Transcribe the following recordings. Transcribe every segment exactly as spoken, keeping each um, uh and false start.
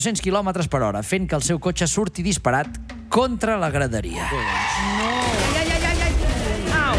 dos-cents quilòmetres per hora, fent que el seu cotxe surti disparat contra la graderia. No! Ai, ai, ai, ai! Au!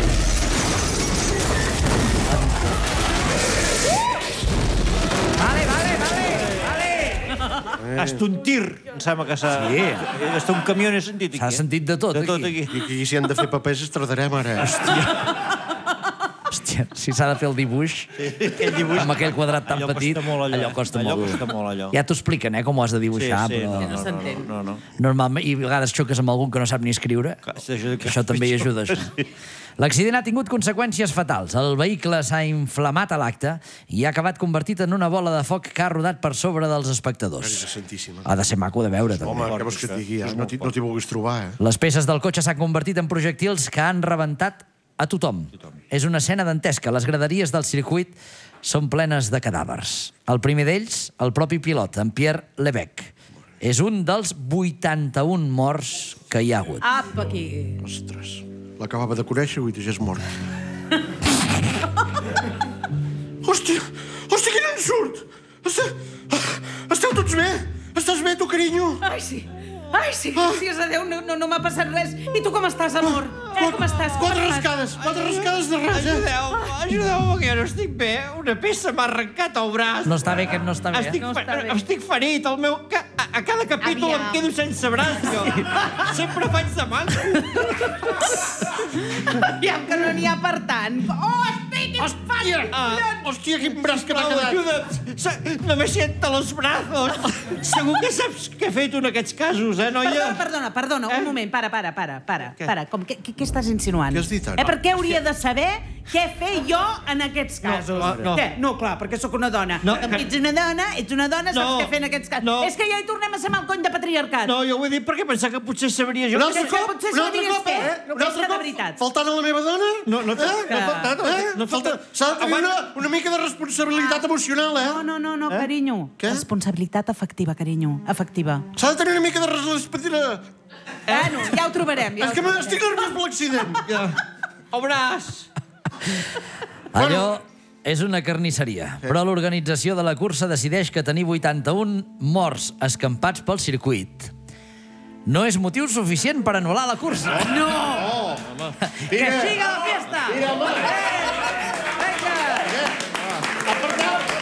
Vale, vale, vale, vale! Hasta un tir, em sembla que s'ha... Sí. Hasta un camió n'he sentit aquí. S'ha sentit de tot, De tot aquí. aquí. I aquí, si han de fer papers, es tardarem ara. Hòstia, si s'ha de fer el dibuix, Aquell dibuix... amb aquell quadrat tan allò petit, costa molt, allò. allò costa allò molt. costa molt, allò. Ja t'ho expliquen, eh, com ho has de dibuixar, sí, sí, però... no, no s'entén. No, no, no. Normalment, i a vegades xoques amb algun que no sap ni escriure. Clar, això que- Això també hi ajuda, això. L'accident ha tingut conseqüències fatals. El vehicle s'ha inflamat a l'acte i ha acabat convertit en una bola de foc que ha rodat per sobre dels espectadors. Mare santíssima. Ha de ser maco de veure, també. Home, què vols que et digui? Ja? No t'hi no t'hi vulguis trobar, eh? Les peces del cotxe s'han convertit en projectils que han rebentat a tothom. És una escena dantesca. Les graderies del circuit són plenes de cadàvers. El primer d'ells, el propi pilot, en Pierre Levesque. És un dels vuitanta-un morts que hi ha hagut. Apa, aquí. Ostres, l'acabava de conèixer i ja és mort. Hòstia, hòstia, quin ensurt! Esteu, esteu tots bé? Estàs bé, tu, carinyo? Ai, sí. Ai, sí, gràcies a Déu, no, no, no m'ha passat res. I tu com estàs, amor? Eh, com estàs? Com Quatre estàs? rascades, quatre rascades de res, eh? Ajudeu, ajudeu, que jo no estic bé. Una peça m'ha arrencat el braç. No està bé, que no està bé. Estic, No fe- està bé. estic ferit, el meu... ca- A, a cada capítol Aviam. em quedo sense braç, jo. Sempre faig de manco. Aviam, que no n'hi ha per tant. Oh, estic Hòstia! Hòstia, quin braç que m'ha Sisplau, quedat! ajuda'm. Se- No me siento los brazos. Segur que saps què he fet en aquests casos, eh, noia? Perdona, perdona, perdona, un moment, para, para, para, para, Què? para. Com, què, què, què estàs insinuant? Què has dit ara? Eh, per què hauria de saber què fer jo en aquests No, casos? no, no. Què? No, clar, perquè sóc una dona. No, Em que- ets una dona, ets una dona, saps No, què fer en aquests casos. no. És que ja hi tornem a ser mal cony de patriarcat. No, jo ho he dit perquè pensava que potser sabria jo. Un altre Potser- cop? potser Un altre sabies cop? fer, Eh? però Un altre és que de cop? veritat. Faltant a la meva dona? No, no, Eh? no ha faltat. Eh? No falta... S'ha de tenir una, una mica de responsabilitat emocional, eh? No, no, no, no, carinyo. Què? Responsabilitat afectiva, carinyo. Efectiva. S'ha de tenir una mica de responsabilitat. Bueno, ja ho trobarem. Ja És ho que trobarem. m'estic nerviós per l'accident. Ja. El braç. Allò és una carnisseria. Però l'organització de la cursa decideix que tenir vuitanta-un morts escampats pel circuit no és motiu suficient per anul·lar la cursa. No! Que siga la fiesta! Mira, home. Vinga! Aparteu!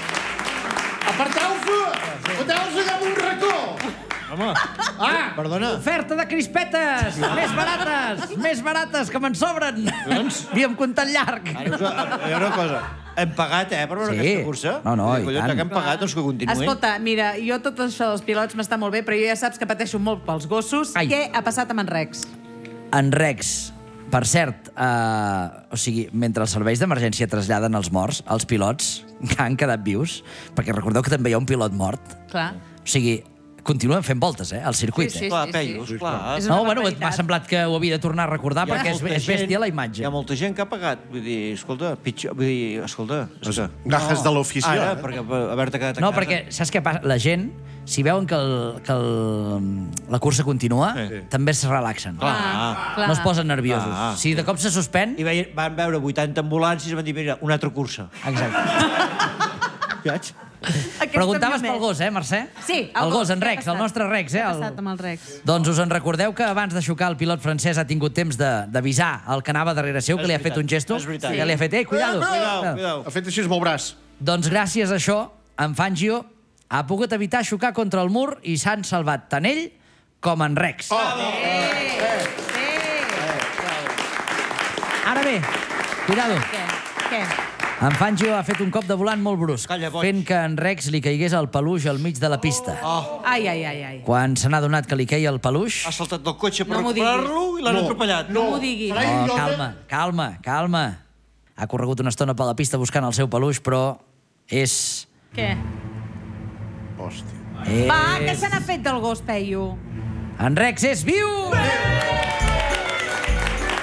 Aparteu-vos! Foteu-vos allà en un racó! Home, Ah, perdona. oferta de crispetes! Més barates! Més barates, que me'n sobren! Havíem comptat llarg. Ara us, hi ha una cosa. Hem pagat, eh, per veure Sí. aquesta cursa? No, no, i Collons, tant. ja que hem pagat, doncs que continuï. Escolta, mira, jo tot això dels pilots m'està molt bé, però jo ja saps que pateixo molt pels gossos. Ai. Què ha passat amb en Rex? En Rex, per cert, eh, o sigui, mentre els serveis d'emergència traslladen els morts, els pilots que han quedat vius, perquè recordeu que també hi ha un pilot mort, Clar. o sigui, continuen fent voltes, eh, al circuit. Sí, sí. Eh? Clar, Pellos, clar. És No, una bueno, barbaritat. m'ha semblat que ho havia de tornar a recordar Hi ha perquè és, molta és gent- bèstia la imatge. Hi ha molta gent que ha pagat. Vull dir, escolta, pitjor... Vull dir, escolta... És que... Gajes de l'ofició, Ara, eh? perquè per haver-te quedat a No, casa... perquè saps què passa? La gent, si veuen que, el, que el, la cursa continua, Sí. també es relaxen. Clar. Clar. No es posen nerviosos. Clar. Si de cop se suspèn... I veien, van veure vuitanta ambulàncies i van dir, mira, una altra cursa. Exacte. Veig? Aquesta Preguntaves m'ha pel met. gos, eh, Mercè? Sí, El gos, en Què ha Rex, el passat? nostre Rex, eh? Què ha El... passat amb el Rex? Doncs us en recordeu que abans de xocar el pilot francès ha tingut temps de- d'avisar el que anava darrere seu, que És li ha fet veritat, un gesto, és veritat. que li ha fet, eh, cuidado. Cuidao, cuidao. Ha fet així amb el braç. Doncs gràcies a això, en Fangio ha pogut evitar xocar contra el mur i s'han salvat tant ell com en Rex. Oh. Ara bé, cuidado. Què? Què? En Fangio ha fet un cop de volant molt brusc, Calla, boig. fent que en Rex li caigués el peluix al mig de la pista. Ai, ai, ai, ai. Quan se n'ha adonat que li queia el peluix... Ha saltat del cotxe per No m'ho diguis. recuperar-lo i l'han No. atropellat. No m'ho diguis. Carai, Oh, idiota. calma, calma, calma. Ha corregut una estona per la pista buscant el seu peluix, però és... Què? Hòstia. és... Va, què se n'ha fet del gos, Peyu? En Rex és viu!